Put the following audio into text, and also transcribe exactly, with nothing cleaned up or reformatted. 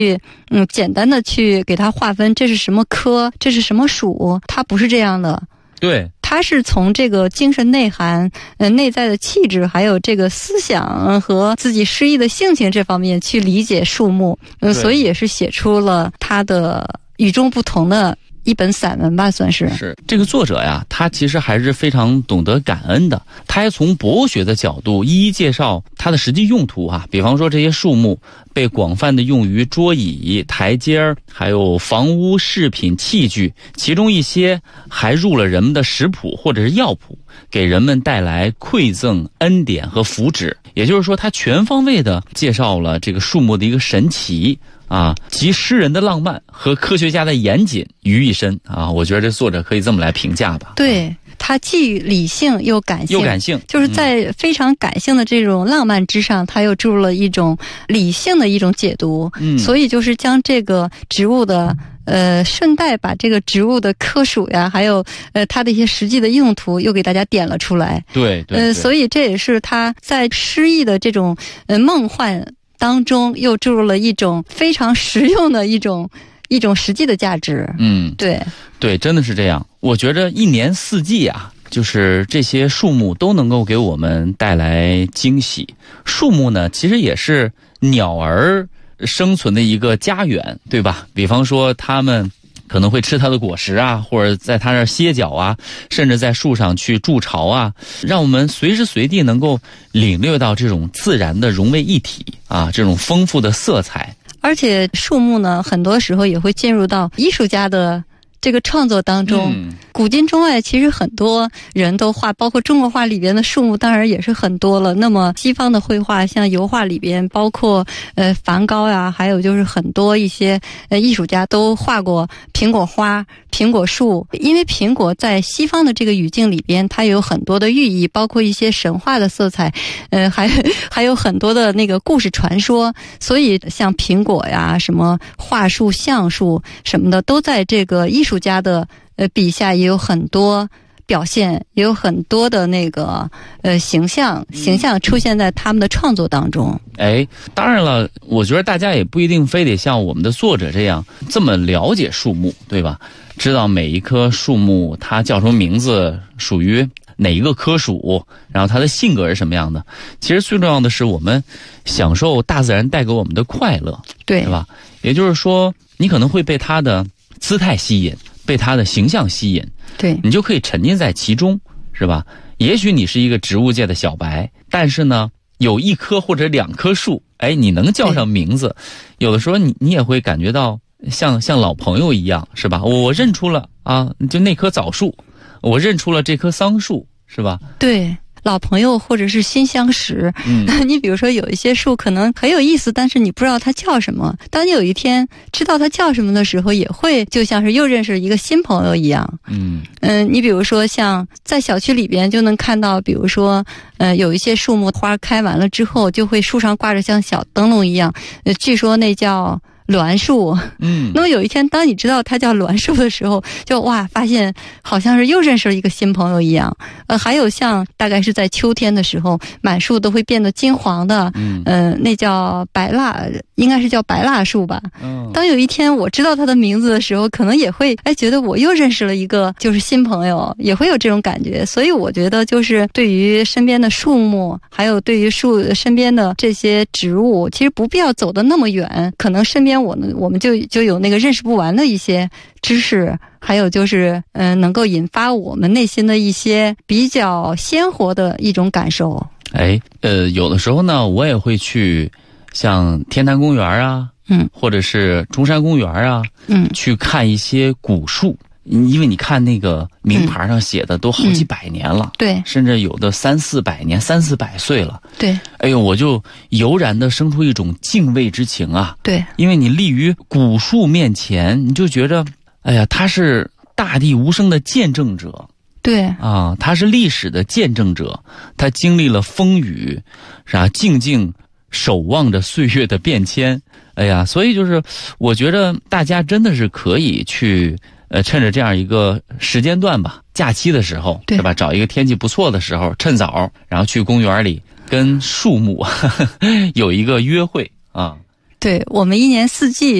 去嗯简单的去给它划分，这是什么科，这是什么属，它不是这样的。 对， 它是从这个精神内涵、呃内在的气质，还有这个思想和自己诗意的性情这方面去理解树木，嗯，所以也是写出了它的与众不同的一本散文吧，算是。 是这个作者呀，他其实还是非常懂得感恩的。他还从博物学的角度一一介绍它的实际用途啊，比方说这些树木被广泛的用于桌椅、台阶，还有房屋饰品器具，其中一些还入了人们的食谱或者是药谱，给人们带来馈赠、恩典和福祉。也就是说，他全方位的介绍了这个树木的一个神奇啊，集诗人的浪漫和科学家的严谨于一身啊！我觉得这作者可以这么来评价吧。 对，他既理性又感性， 又感性， 就是在非常感性的这种浪漫之上，他又注入了一种理性的一种解读。嗯，所以就是将这个植物的。呃，顺带把这个植物的科属呀，还有呃它的一些实际的用途，又给大家点了出来。 对对。 呃，所以这也是他在诗意的这种呃梦幻当中，又注入了一种非常实用的一种一种实际的价值。 嗯， 对对，真的是这样。我觉着一年四季啊，就是这些树木都能够给我们带来惊喜。树木呢，其实也是鸟儿生存的一个家园，对吧？比方说他们可能会吃它的果实啊，或者在它那儿歇脚啊，甚至在树上去筑巢啊，让我们随时随地能够领略到这种自然的融为一体啊，这种丰富的色彩。 而且树木呢，很多时候也会进入到艺术家的这个创作当中。嗯，古今中外其实很多人都画，包括中国画里边的树木当然也是很多了。那么西方的绘画，像油画里边，包括呃梵高呀，还有就是很多一些呃艺术家都画过苹果花、苹果树。因为苹果在西方的这个语境里边，它有很多的寓意，包括一些神话的色彩，呃还还有很多的那个故事传说。所以像苹果呀、什么桦树、橡树什么的，都在这个艺术家的呃笔下也有很多表现，也有很多的那个呃形象形象出现在他们的创作当中。 哎，当然了，我觉得大家也不一定非得像我们的作者这样这么了解树木，对吧？知道每一棵树木它叫什么名字，属于哪一个科属，然后它的性格是什么样的。其实最重要的是我们享受大自然带给我们的快乐， 对， 对吧？也就是说，你可能会被它的姿态吸引，被它的形象吸引， 对， 你就可以沉浸在其中，是吧？也许你是一个植物界的小白，但是呢，有一棵或者两棵树，哎，你能叫上名字，有的时候你你也会感觉到像像老朋友一样，是吧？我我认出了啊，就那棵枣树，我认出了这棵桑树，是吧？ 对。老朋友或者是新相识，嗯，你比如说有一些树可能很有意思，但是你不知道它叫什么。当你有一天知道它叫什么的时候，也会就像是又认识一个新朋友一样。嗯嗯，你比如说像在小区里边就能看到，比如说呃有一些树木花开完了之后，就会树上挂着像小灯笼一样，呃，据说那叫栾树。嗯，那么有一天当你知道它叫栾树的时候，就哇发现好像是又认识了一个新朋友一样。呃还有像大概是在秋天的时候，满树都会变得金黄的，嗯、呃、那叫白蜡，应该是叫白蜡树吧。嗯，当有一天我知道它的名字的时候，可能也会哎觉得我又认识了一个就是新朋友，也会有这种感觉。所以我觉得就是对于身边的树木，还有对于树身边的这些植物，其实不必要走得那么远，可能身边我们我们就就有那个认识不完的一些知识，还有就是嗯、呃，能够引发我们内心的一些比较鲜活的一种感受。 哎，呃，有的时候呢，我也会去像天坛公园啊，嗯，或者是中山公园啊，嗯，去看一些古树。因为你看那个名牌上写的都好几百年了，嗯嗯、对，甚至有的三四百年、三四百岁了，对。哎呦，我就油然的生出一种敬畏之情啊！对，因为你立于古树面前，你就觉着，哎呀，他是大地无声的见证者，对啊，他是历史的见证者，他经历了风雨，是吧？静静守望着岁月的变迁。哎呀，所以就是我觉得大家真的是可以去。呃，趁着这样一个时间段吧，假期的时候，对吧？找一个天气不错的时候，趁早，然后去公园里跟树木呵呵有一个约会啊。 对，我们一年四季